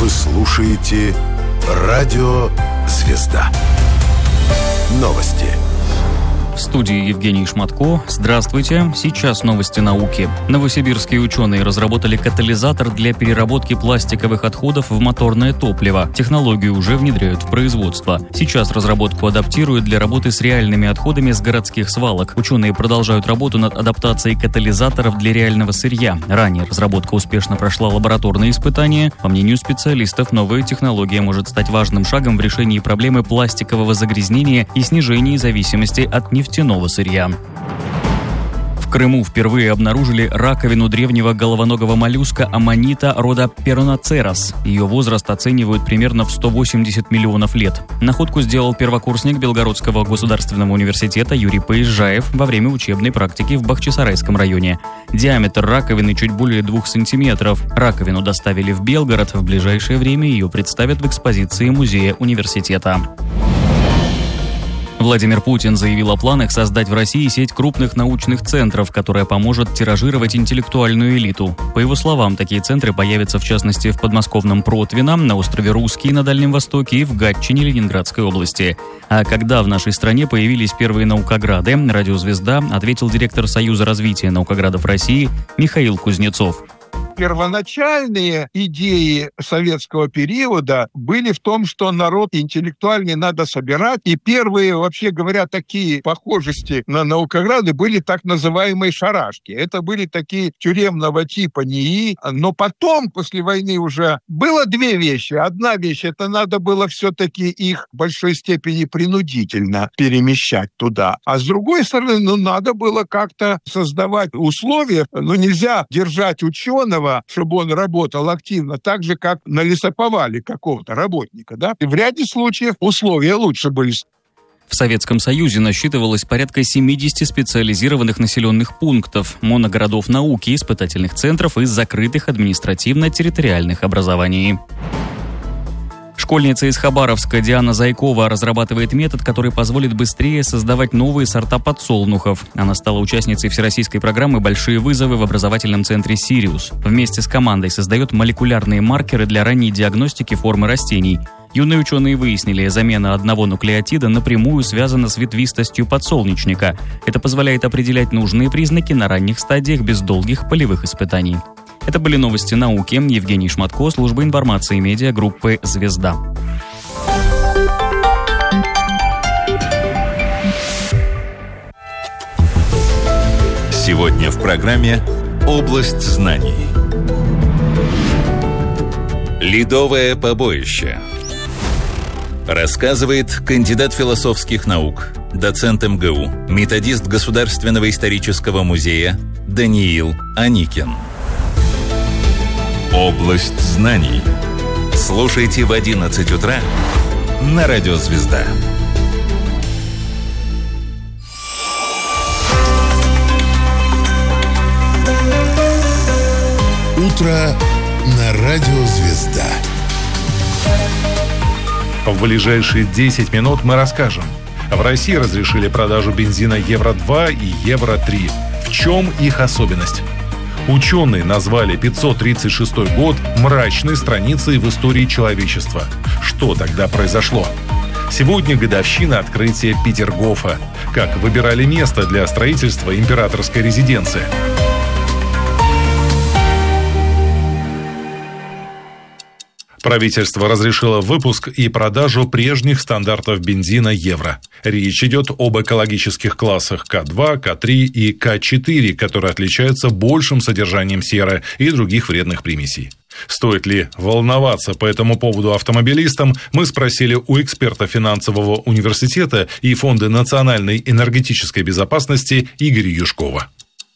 Вы слушаете «Радио Звезда». Новости. В студии Евгений Шматко. Здравствуйте. Сейчас новости науки. Новосибирские ученые разработали катализатор для переработки пластиковых отходов в моторное топливо. Технологию уже внедряют в производство. Сейчас разработку адаптируют для работы с реальными отходами с городских свалок. Ученые продолжают работу над адаптацией катализаторов для реального сырья. Ранее разработка успешно прошла лабораторные испытания. По мнению специалистов, новая технология может стать важным шагом в решении проблемы пластикового загрязнения и снижении зависимости от нефтяного сырья. В Крыму впервые обнаружили раковину древнего головоногого моллюска аммонита рода Пероноцерос. Ее возраст оценивают примерно в 180 миллионов лет. Находку сделал первокурсник Белгородского государственного университета Юрий Поезжаев во время учебной практики в Бахчисарайском районе. Диаметр раковины чуть более 2 сантиметров. Раковину доставили в Белгород. В ближайшее время ее представят в экспозиции музея университета. Владимир Путин заявил о планах создать в России сеть крупных научных центров, которая поможет тиражировать интеллектуальную элиту. По его словам, такие центры появятся в частности в подмосковном Протвино, на острове Русский на Дальнем Востоке и в Гатчине Ленинградской области. А когда в нашей стране появились первые наукограды, «Радио Звезда» ответил директор Союза развития наукоградов России Михаил Кузнецов. Первоначальные идеи советского периода были в том, что народ интеллектуальный надо собирать. И первые, вообще говоря, такие похожести на наукограды были так называемые шарашки. Это были такие тюремного типа НИИ. Но потом, после войны уже, было две вещи. Одна вещь, это надо было все-таки их в большой степени принудительно перемещать туда. А с другой стороны, надо было как-то создавать условия. Нельзя держать ученого, чтобы он работал активно, так же, как на лесоповале какого-то работника, да? И в ряде случаев условия лучше были. В Советском Союзе насчитывалось порядка 70 специализированных населенных пунктов, моногородов науки, испытательных центров и закрытых административно-территориальных образований. Школьница из Хабаровска Диана Зайкова разрабатывает метод, который позволит быстрее создавать новые сорта подсолнухов. Она стала участницей всероссийской программы «Большие вызовы» в образовательном центре «Сириус». Вместе с командой создает молекулярные маркеры для ранней диагностики формы растений. Юные ученые выяснили, замена одного нуклеотида напрямую связана с ветвистостью подсолнечника. Это позволяет определять нужные признаки на ранних стадиях без долгих полевых испытаний. Это были новости науки. Евгений Шматко, служба информации медиа группы «Звезда». Сегодня в программе «Область знаний». Ледовое побоище. Рассказывает кандидат философских наук, доцент МГУ, методист Государственного исторического музея Даниил Аникин. Область знаний. Слушайте в 11 утра на «Радио Звезда». Утро на «Радио Звезда». В ближайшие 10 минут мы расскажем. В России разрешили продажу бензина Евро-2 и Евро-3. В чем их особенность? Ученые назвали 536 год мрачной страницей в истории человечества. Что тогда произошло? Сегодня годовщина открытия Петергофа. Как выбирали место для строительства императорской резиденции? Правительство разрешило выпуск и продажу прежних стандартов бензина «Евро». Речь идет об экологических классах К2, К3 и К4, которые отличаются большим содержанием серы и других вредных примесей. Стоит ли волноваться по этому поводу автомобилистам, мы спросили у эксперта финансового университета и Фонда национальной энергетической безопасности Игоря Юшкова.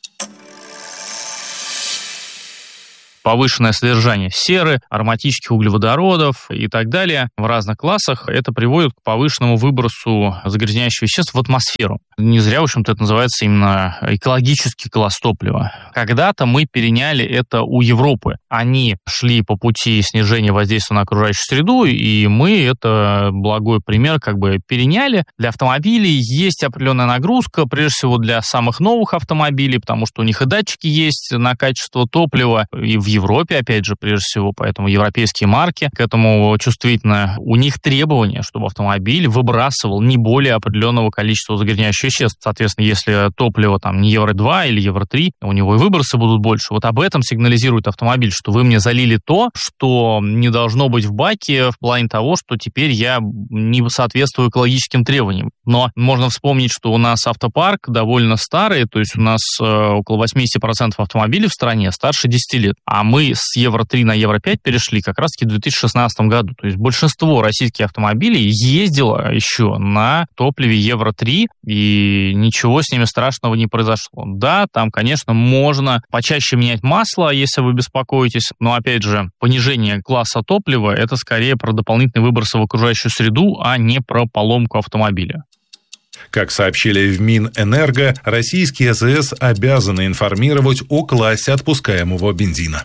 Повышенное содержание серы, ароматических углеводородов и так далее в разных классах, это приводит к повышенному выбросу загрязняющих веществ в атмосферу. Не зря, в общем-то, это называется именно экологический класс топлива. Когда-то мы переняли это у Европы. Они шли по пути снижения воздействия на окружающую среду, и мы это благой пример переняли. Для автомобилей есть определенная нагрузка, прежде всего для самых новых автомобилей, потому что у них и датчики есть на качество топлива, и в Европе, опять же, прежде всего, поэтому европейские марки к этому чувствительны. У них требования, чтобы автомобиль выбрасывал не более определенного количества загрязняющих веществ. Соответственно, если топливо там не Евро-2 или Евро-3, у него и выбросы будут больше. Вот об этом сигнализирует автомобиль, что вы мне залили то, что не должно быть в баке в плане того, что теперь я не соответствую экологическим требованиям. Но можно вспомнить, что у нас автопарк довольно старый, то есть у нас около 80% автомобилей в стране старше 10 лет, а мы с Евро-3 на Евро-5 перешли как раз-таки в 2016 году. То есть большинство российских автомобилей ездило еще на топливе Евро-3, и ничего с ними страшного не произошло. Да, там, конечно, можно почаще менять масло, если вы беспокоитесь, но, опять же, понижение класса топлива – это скорее про дополнительные выбросы в окружающую среду, а не про поломку автомобиля. Как сообщили в Минэнерго, российские АЗС обязаны информировать о классе отпускаемого бензина.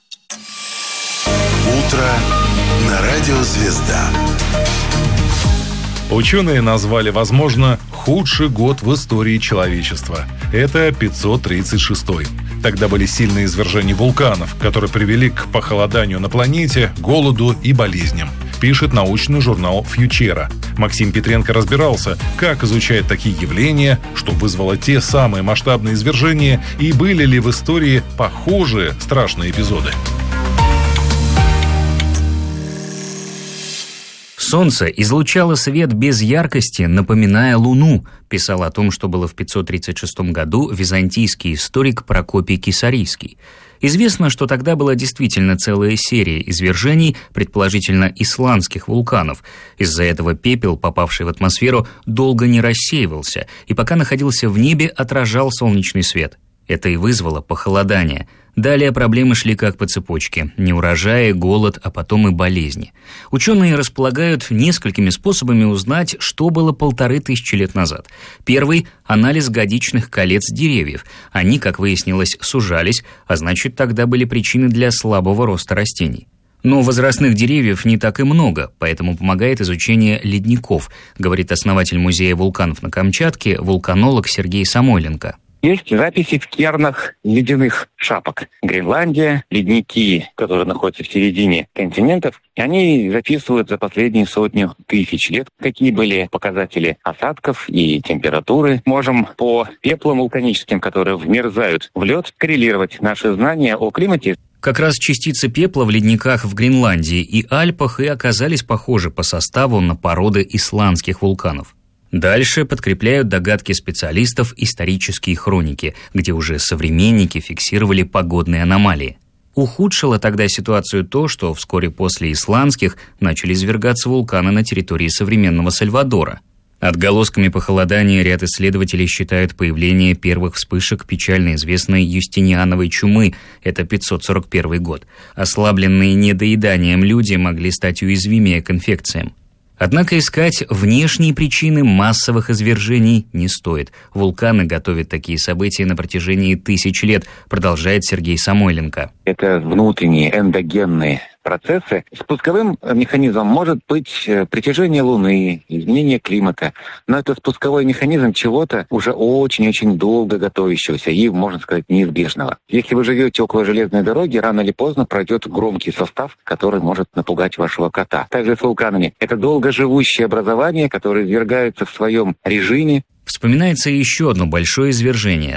Утро на радио «Звезда». Ученые назвали, возможно, худший год в истории человечества. Это 536-й. Тогда были сильные извержения вулканов, которые привели к похолоданию на планете, голоду и болезням, пишет научный журнал «Фьючера». Максим Петренко разбирался, как изучают такие явления, что вызвало те самые масштабные извержения и были ли в истории похожие страшные эпизоды. Солнце излучало свет без яркости, напоминая Луну, писал о том, что было в 536 году византийский историк Прокопий Кесарийский. Известно, что тогда была действительно целая серия извержений, предположительно исландских вулканов. Из-за этого пепел, попавший в атмосферу, долго не рассеивался, и пока находился в небе, отражал солнечный свет. Это и вызвало похолодание. Далее проблемы шли как по цепочке. Неурожаи, голод, а потом и болезни. Ученые располагают несколькими способами узнать, что было 1500 лет назад. Первый – анализ годичных колец деревьев. Они, как выяснилось, сужались, а значит, тогда были причины для слабого роста растений. Но возрастных деревьев не так и много, поэтому помогает изучение ледников, говорит основатель музея вулканов на Камчатке, вулканолог Сергей Самойленко. Есть записи в кернах ледяных шапок. Гренландия, ледники, которые находятся в середине континентов, и они записывают за последние 100 тысяч лет, какие были показатели осадков и температуры. Можем по пеплам вулканическим, которые вмерзают в лед, коррелировать наши знания о климате. Как раз частицы пепла в ледниках в Гренландии и Альпах и оказались похожи по составу на породы исландских вулканов. Дальше подкрепляют догадки специалистов исторические хроники, где уже современники фиксировали погодные аномалии. Ухудшило тогда ситуацию то, что вскоре после исландских начали извергаться вулканы на территории современного Сальвадора. Отголосками похолодания ряд исследователей считают появление первых вспышек печально известной Юстиниановой чумы, это 541 год. Ослабленные недоеданием люди могли стать уязвимее к инфекциям. Однако искать внешние причины массовых извержений не стоит. Вулканы готовят такие события на протяжении тысяч лет, продолжает Сергей Самойленко. Это внутренние эндогенные процессы. Спусковым механизмом может быть притяжение Луны, изменение климата. Но это спусковой механизм чего-то уже очень-очень долго готовящегося и, можно сказать, неизбежного. Если вы живете около железной дороги, рано или поздно пройдет громкий состав, который может напугать вашего кота. Также с вулканами. Это долгоживущие образования, которые извергаются в своем режиме. Вспоминается еще одно большое извержение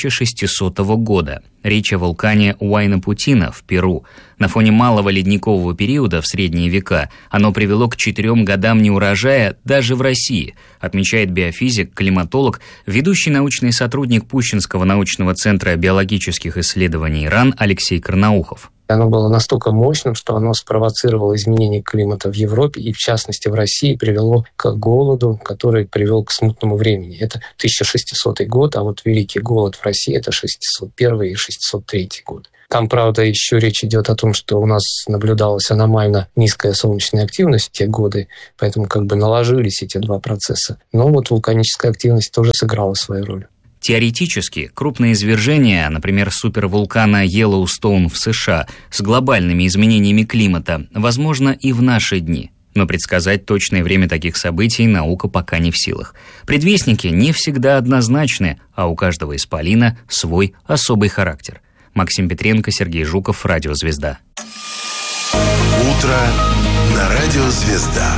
1600 года. Речь о вулкане Уайна-Путина в Перу. На фоне малого ледникового периода в средние века оно привело к 4 годам неурожая даже в России, отмечает биофизик, климатолог, ведущий научный сотрудник Пущинского научного центра биологических исследований РАН Алексей Карнаухов. Оно было настолько мощным, что оно спровоцировало изменение климата в Европе и, в частности, в России, привело к голоду, который привел к смутному времени. Это 1600 год, а вот Великий голод в России – это 601 и 603 год. Там, правда, еще речь идет о том, что у нас наблюдалась аномально низкая солнечная активность в те годы, поэтому как бы наложились эти два процесса. Но вот вулканическая активность тоже сыграла свою роль. Теоретически, крупные извержения, например, супервулкана Йеллоустоун в США с глобальными изменениями климата, возможно и в наши дни. Но предсказать точное время таких событий наука пока не в силах. Предвестники не всегда однозначны, а у каждого исполина свой особый характер. Максим Петренко, Сергей Жуков, Радио «Звезда». Утро на Радио «Звезда».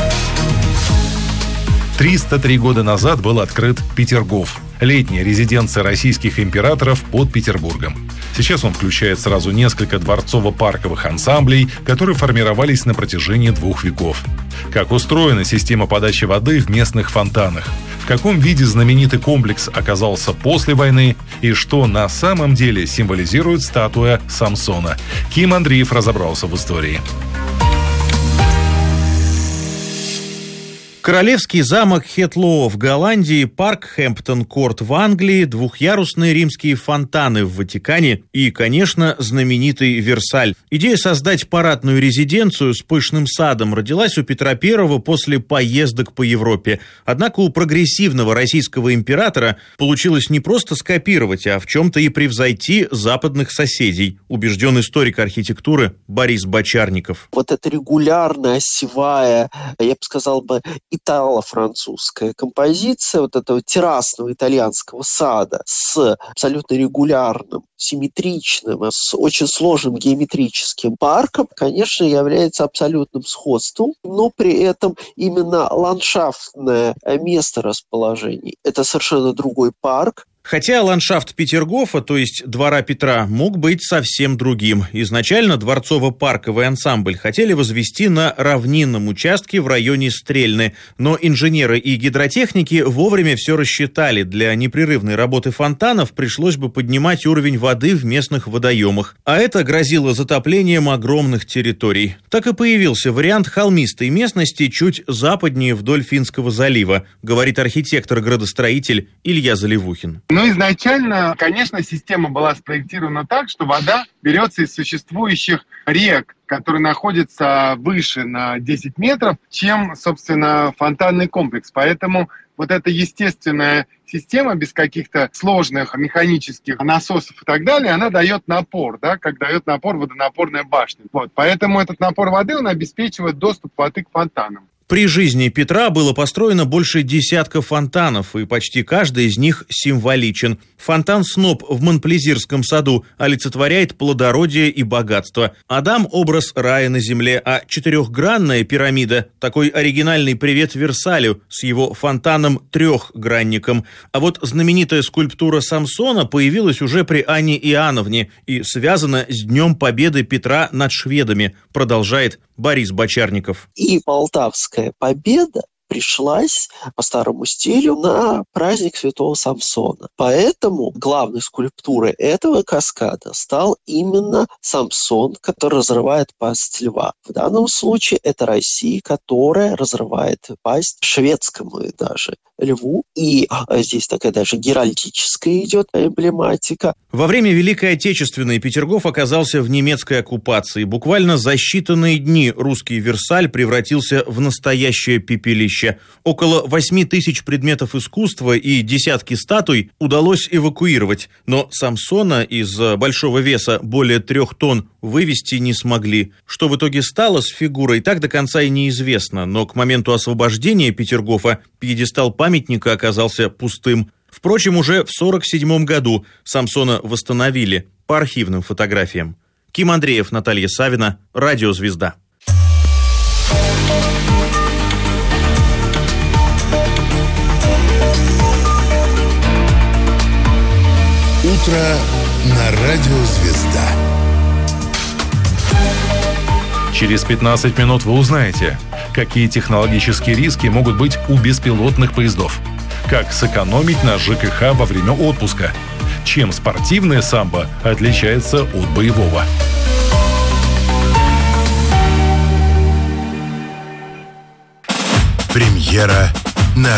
303 года назад был открыт Петергоф, летняя резиденция российских императоров под Петербургом. Сейчас он включает сразу несколько дворцово-парковых ансамблей, которые формировались на протяжении 2 веков. Как устроена система подачи воды в местных фонтанах, в каком виде знаменитый комплекс оказался после войны и что на самом деле символизирует статуя Самсона. Ким Андреев разобрался в истории. Королевский замок Хетлоо в Голландии, парк Хэмптон-Корт в Англии, двухъярусные римские фонтаны в Ватикане и, конечно, знаменитый Версаль. Идея создать парадную резиденцию с пышным садом родилась у Петра I после поездок по Европе. Однако у прогрессивного российского императора получилось не просто скопировать, а в чем-то и превзойти западных соседей, убежден историк архитектуры Борис Бочарников. Вот эта регулярная, осевая, я бы сказал итало-французская композиция вот этого террасного итальянского сада с абсолютно регулярным, симметричным, с очень сложным геометрическим парком, конечно, является абсолютным сходством, но при этом именно ландшафтное месторасположение – это совершенно другой парк. Хотя ландшафт Петергофа, то есть двора Петра, мог быть совсем другим. Изначально дворцово-парковый ансамбль хотели возвести на равнинном участке в районе Стрельны, но инженеры и гидротехники вовремя все рассчитали. Для непрерывной работы фонтанов пришлось бы поднимать уровень воды в местных водоемах, а это грозило затоплением огромных территорий. Так и появился вариант холмистой местности чуть западнее вдоль Финского залива, говорит архитектор-градостроитель Илья Заливухин. Но изначально, конечно, система была спроектирована так, что вода берется из существующих рек, которые находятся выше на 10 метров, чем, собственно, фонтанный комплекс. Поэтому вот эта естественная система без каких-то сложных механических насосов и так далее, она дает напор, да, как дает напор водонапорная башня. Вот. Поэтому этот напор воды, он обеспечивает доступ воды к фонтанам. При жизни Петра было построено больше десятка фонтанов, и почти каждый из них символичен. Фонтан Сноп в Монплезирском саду олицетворяет плодородие и богатство. Адам – образ рая на земле, а четырехгранная пирамида – такой оригинальный привет Версалю с его фонтаном-трехгранником. А вот знаменитая скульптура Самсона появилась уже при Анне Иоанновне и связана с Днем Победы Петра над шведами, продолжает Борис Бочарников. И Полтавская победа пришлась по старому стилю на праздник Святого Самсона. Поэтому главной скульптурой этого каскада стал именно Самсон, который разрывает пасть льва. В данном случае это Россия, которая разрывает пасть шведскому даже льву. И здесь такая даже геральдическая идет эмблематика. Во время Великой Отечественной Петергоф оказался в немецкой оккупации. Буквально за считанные дни русский Версаль превратился в настоящее пепелище. Около 8 тысяч предметов искусства и десятки статуй удалось эвакуировать, но Самсона из-за большого веса более 3 тонн вывести не смогли. Что в итоге стало с фигурой, так до конца и неизвестно, но к моменту освобождения Петергофа пьедестал памятника оказался пустым. Впрочем, уже в 1947 году Самсона восстановили по архивным фотографиям. Ким Андреев, Наталья Савина, Радио «Звезда». Утро на Радио «Звезда». Через 15 минут вы узнаете, какие технологические риски могут быть у беспилотных поездов, как сэкономить на ЖКХ во время отпуска, чем спортивное самбо отличается от боевого. Премьера